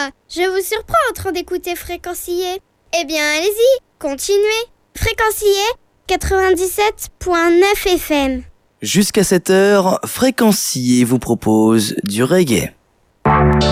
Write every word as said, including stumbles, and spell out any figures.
Je vous surprends en train d'écouter Fréquencier. Eh bien, allez-y, continuez. Fréquencier quatre-vingt-dix-sept point neuf F M. Jusqu'à cette heure, Fréquencier vous propose du reggae.